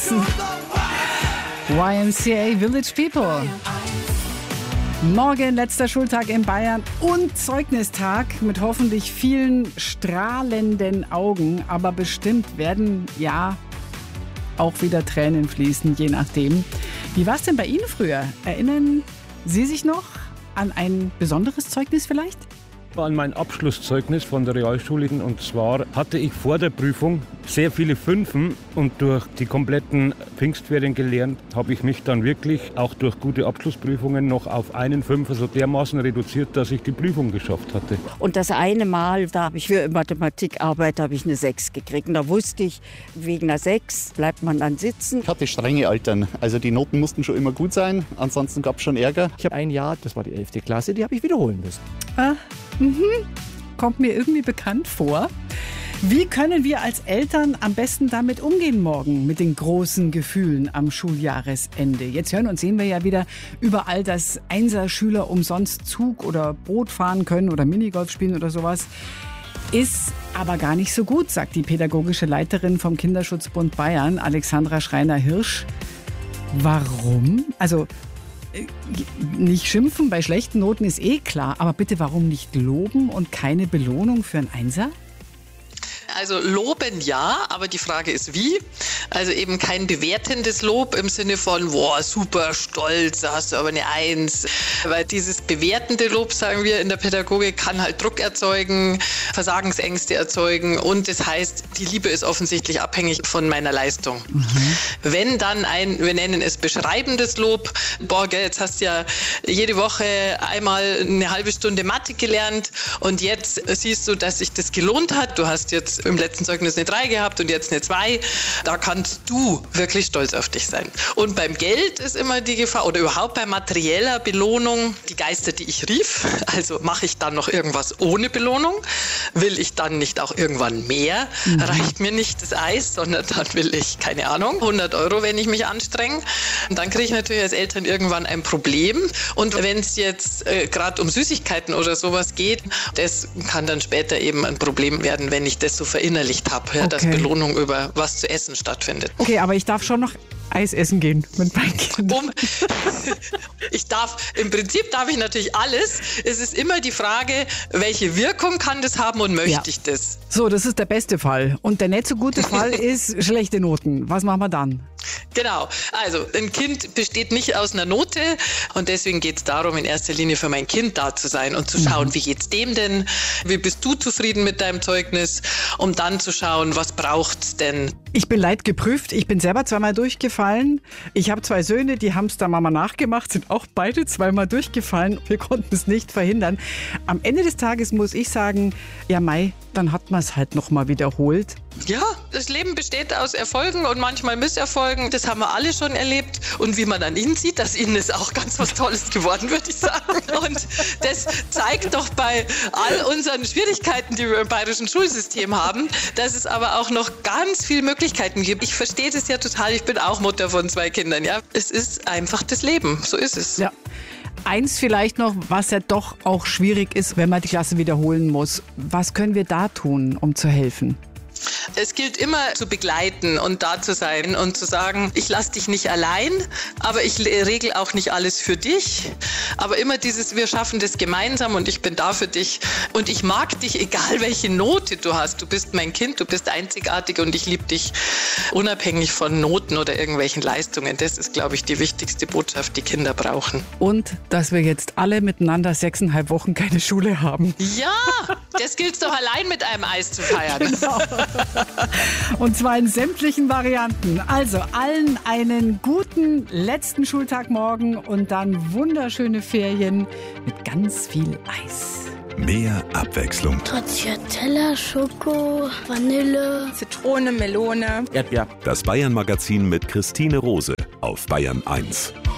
YMCA Village People. Morgen letzter Schultag in Bayern und Zeugnistag mit hoffentlich vielen strahlenden Augen. Aber bestimmt werden ja auch wieder Tränen fließen, je nachdem. Wie war es denn bei Ihnen früher? Erinnern Sie sich noch an ein besonderes Zeugnis vielleicht? An mein Abschlusszeugnis von der Realschule, und zwar hatte ich vor der Prüfung sehr viele Fünfen und durch die kompletten Pfingstferien gelernt, habe ich mich dann wirklich auch durch gute Abschlussprüfungen noch auf einen Fünfer so dermaßen reduziert, dass ich die Prüfung geschafft hatte. Und das eine Mal, da habe ich für Mathematikarbeit eine 6 gekriegt. Und da wusste ich, wegen einer 6 bleibt man dann sitzen. Ich hatte strenge Eltern, also die Noten mussten schon immer gut sein, ansonsten gab es schon Ärger. Ich habe ein Jahr, das war die 11. Klasse, die habe ich wiederholen müssen. Kommt mir irgendwie bekannt vor. Wie können wir als Eltern am besten damit umgehen morgen, mit den großen Gefühlen am Schuljahresende? Jetzt hören und sehen wir ja wieder überall, dass Einser-Schüler umsonst Zug oder Boot fahren können oder Minigolf spielen oder sowas. Ist aber gar nicht so gut, sagt die pädagogische Leiterin vom Kinderschutzbund Bayern, Alexandra Schreiner-Hirsch. Warum? Also nicht schimpfen bei schlechten Noten ist eh klar, aber bitte warum nicht loben und keine Belohnung für einen Einser? Also loben ja, aber die Frage ist wie. Also eben kein bewertendes Lob im Sinne von, wow, super stolz, da hast du aber eine 1. Weil dieses bewertende Lob, sagen wir in der Pädagogik, kann halt Druck erzeugen, Versagensängste erzeugen und das heißt, die Liebe ist offensichtlich abhängig von meiner Leistung. Wenn dann wir nennen es beschreibendes Lob, boah, gell, jetzt hast du ja jede Woche einmal eine halbe Stunde Mathe gelernt und jetzt siehst du, dass sich das gelohnt hat. Du hast jetzt im letzten Zeugnis eine 3 gehabt und jetzt eine 2. Da kannst du wirklich stolz auf dich sein. Und beim Geld ist immer die Gefahr, oder überhaupt bei materieller Belohnung, die Geister, die ich rief. Also mache ich dann noch irgendwas ohne Belohnung? Will ich dann nicht auch irgendwann mehr? Reicht mir nicht das Eis, sondern dann will ich, keine Ahnung, 100 €, wenn ich mich anstrenge. Und dann kriege ich natürlich als Eltern irgendwann ein Problem. Und wenn es jetzt gerade um Süßigkeiten oder sowas geht, das kann dann später eben ein Problem werden, wenn ich das so verinnerlicht habe, ja, dass Belohnung über was zu essen stattfindet. Okay, aber ich darf schon noch Eis essen gehen mit meinen Kindern. Im Prinzip darf ich natürlich alles. Es ist immer die Frage, welche Wirkung kann das haben und möchte ich das? So, das ist der beste Fall. Und der nicht so gute Fall ist schlechte Noten. Was machen wir dann? Genau, also ein Kind besteht nicht aus einer Note und deswegen geht es darum, in erster Linie für mein Kind da zu sein und zu schauen, wie geht's dem denn? Wie bist du zufrieden mit deinem Zeugnis? Um dann zu schauen, was braucht's denn? Ich bin leidgeprüft. Ich bin selber zweimal durchgefallen. Ich habe 2 Söhne, die haben es der Mama nachgemacht, sind auch beide zweimal durchgefallen. Wir konnten es nicht verhindern. Am Ende des Tages muss ich sagen, ja Mai, dann hat man es halt nochmal wiederholt. Ja, das Leben besteht aus Erfolgen und manchmal Misserfolgen. Das haben wir alle schon erlebt. Und wie man an ihnen sieht, dass ihnen ist auch ganz was Tolles geworden, würde ich sagen. Und das zeigt doch bei all unseren Schwierigkeiten, die wir im bayerischen Schulsystem haben, dass es aber auch noch ganz viele Möglichkeiten gibt. Ich verstehe das ja total. Ich bin auch Mutter von 2 Kindern. Ja, es ist einfach das Leben. So ist es. Ja. Eins vielleicht noch, was ja doch auch schwierig ist, wenn man die Klasse wiederholen muss. Was können wir da tun, um zu helfen? Es gilt immer zu begleiten und da zu sein und zu sagen, ich lasse dich nicht allein, aber ich regel auch nicht alles für dich. Aber immer dieses, wir schaffen das gemeinsam und ich bin da für dich und ich mag dich, egal welche Note du hast. Du bist mein Kind, du bist einzigartig und ich liebe dich unabhängig von Noten oder irgendwelchen Leistungen. Das ist, glaube ich, die wichtigste Botschaft, die Kinder brauchen. Und dass wir jetzt alle miteinander 6,5 Wochen keine Schule haben. Ja, das gilt doch allein mit einem Eis zu feiern. Genau. Und zwar in sämtlichen Varianten. Also allen einen guten letzten Schultag morgen und dann wunderschöne Ferien mit ganz viel Eis. Mehr Abwechslung. Stracciatella, Schoko, Vanille, Zitrone, Melone, Erdbeer. Das Bayern-Magazin mit Christine Rose auf Bayern 1.